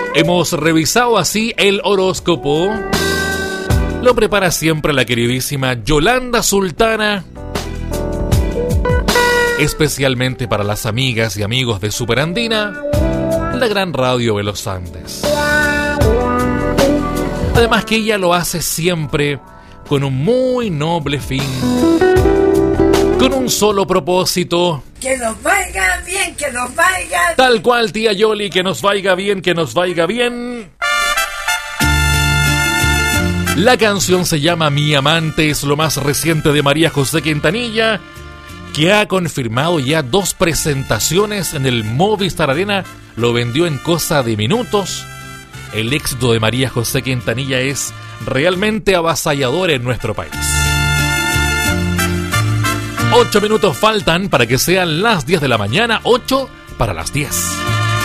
Hemos revisado así el horóscopo. Lo prepara siempre la queridísima Yolanda Sultana, especialmente para las amigas y amigos de Superandina, la gran radio de los Andes. Además que ella lo hace siempre con un muy noble fin, con un solo propósito: que nos vaya bien, que nos vaya... Tal cual, tía Yoli, que nos vaya bien, que nos vaya bien. La canción se llama Mi Amante, es lo más reciente de María José Quintanilla, que ha confirmado ya 2 presentaciones en el Movistar Arena. Lo vendió en cosa de minutos. El éxito de María José Quintanilla es realmente avasallador en nuestro país. 8 minutos faltan para que sean las 10 de la mañana, 8 para las 10.